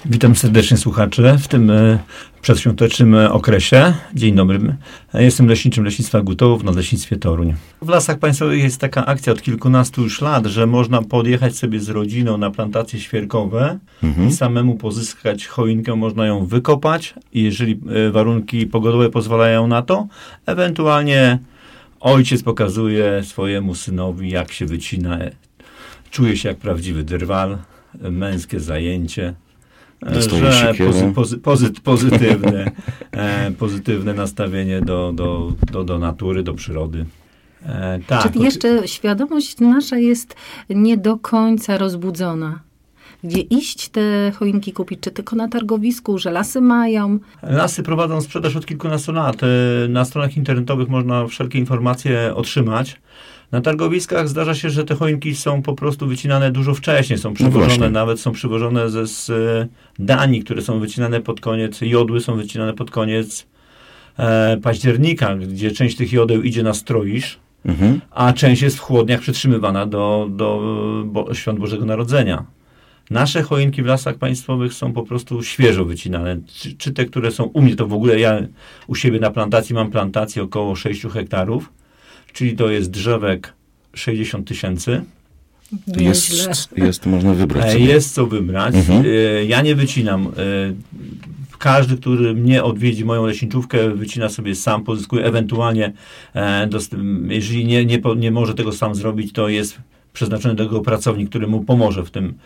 Witam serdecznie słuchaczy w tym przedświątecznym okresie. Dzień dobry. Jestem leśniczym Leśnictwa Gutowo w Nadleśnictwie Toruń. W Lasach Państwowych jest taka akcja od kilkunastu już lat, że można podjechać sobie z rodziną na plantacje świerkowe i samemu pozyskać choinkę. Można ją wykopać i jeżeli warunki pogodowe pozwalają na to, ewentualnie ojciec pokazuje swojemu synowi, jak się wycina. Czuje się jak prawdziwy drwal, męskie zajęcie. Że pozytywne nastawienie do natury, do przyrody. Tak. Czy jeszcze świadomość nasza jest nie do końca rozbudzona? Gdzie iść te choinki kupić? Czy tylko na targowisku, że lasy mają? Lasy prowadzą sprzedaż od kilkunastu lat. Na stronach internetowych można wszelkie informacje otrzymać. Na targowiskach zdarza się, że te choinki są po prostu wycinane dużo wcześniej. Są przywożone, nawet są przywożone z Danii, które są wycinane pod koniec, jodły są wycinane pod koniec października, gdzie część tych jodeł idzie na stroisz, a część jest w chłodniach przetrzymywana do Świąt Bożego Narodzenia. Nasze choinki w Lasach Państwowych są po prostu świeżo wycinane. Czy te, które są u mnie, to w ogóle ja u siebie na plantacji mam plantację około 6 hektarów. Czyli to jest drzewek 60 000. Jest można wybrać sobie. Jest co wybrać. Ja nie wycinam. Każdy, który mnie odwiedzi, moją leśniczówkę, wycina sobie sam, pozyskuje ewentualnie, jeżeli nie może tego sam zrobić, to jest przeznaczony do tego pracownik, który mu pomoże w tym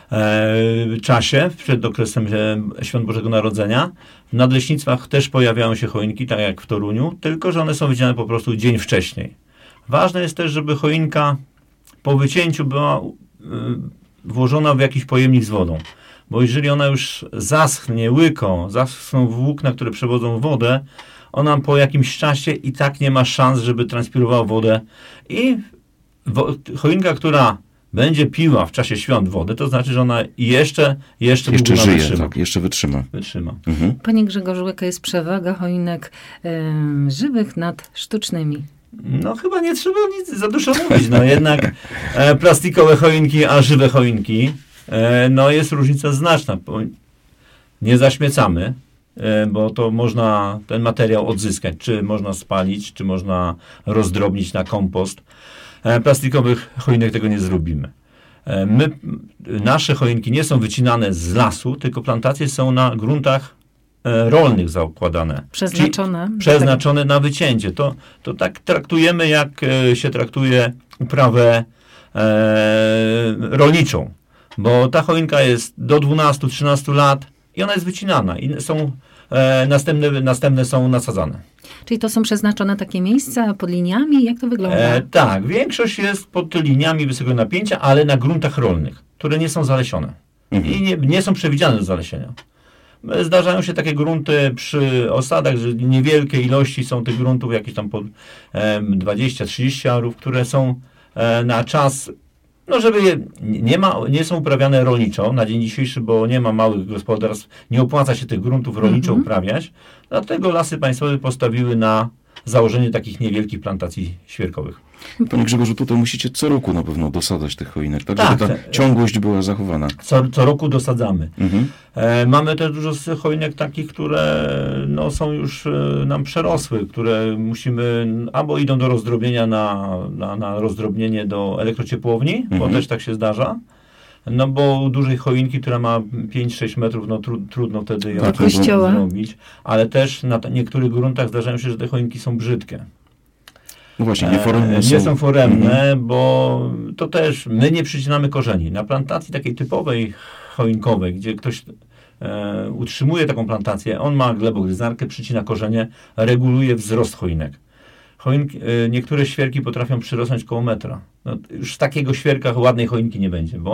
czasie, przed okresem Świąt Bożego Narodzenia. W nadleśnictwach też pojawiają się choinki, tak jak w Toruniu, tylko że one są wycinane po prostu dzień wcześniej. Ważne jest też, żeby choinka po wycięciu była włożona w jakiś pojemnik z wodą. Bo jeżeli ona już zaschnie zaschną włókna, które przewodzą wodę, ona po jakimś czasie i tak nie ma szans, żeby transpirowała wodę. I choinka, która będzie piła w czasie świąt wodę, to znaczy, że ona jeszcze żyje, wytrzyma. tak, jeszcze wytrzyma. Panie Grzegorzu, jaka jest przewaga choinek żywych nad sztucznymi? No chyba nie trzeba nic za dużo mówić. No jednak plastikowe choinki, a żywe choinki, no jest różnica znaczna. Nie zaśmiecamy, bo to można ten materiał odzyskać. Czy można spalić, czy można rozdrobnić na kompost. Plastikowych choinek tego nie zrobimy. Nasze choinki nie są wycinane z lasu, tylko plantacje są na gruntach rolnych zakładane. Przeznaczone na wycięcie. To tak traktujemy, jak się traktuje uprawę rolniczą. Bo ta choinka jest do 12-13 lat i ona jest wycinana. I są następne są nasadzane. Czyli to są przeznaczone takie miejsca pod liniami? Jak to wygląda? Tak, większość jest pod liniami wysokiego napięcia, ale na gruntach rolnych, które nie są zalesione. I nie są przewidziane do zalesienia. Zdarzają się takie grunty przy osadach, że niewielkie ilości są tych gruntów, jakieś tam po 20-30 arów, które są na czas, no żeby nie są uprawiane rolniczo na dzień dzisiejszy, bo nie ma małych gospodarstw, nie opłaca się tych gruntów rolniczo uprawiać, dlatego Lasy Państwowe postawiły na założenie takich niewielkich plantacji świerkowych. Panie Grzegorzu, tutaj musicie co roku na pewno dosadzać tych choinek, tak żeby ta ciągłość była zachowana. Co roku dosadzamy. Mamy też dużo choinek takich, które są już nam przerosły, które musimy, albo idą do rozdrobnienia na rozdrobnienie do elektrociepłowni, bo też tak się zdarza. No bo dużej choinki, która ma 5-6 metrów, no trudno wtedy ją zrobić. Ale też na niektórych gruntach zdarzają się, że te choinki są brzydkie. No właśnie, nieforemne nie są foremne, bo to też my nie przycinamy korzeni. Na plantacji takiej typowej choinkowej, gdzie ktoś utrzymuje taką plantację, on ma glebogryzarkę, przycina korzenie, reguluje wzrost choinek. Niektóre świerki potrafią przyrosnąć koło metra. No, już z takiego świerka ładnej choinki nie będzie, bo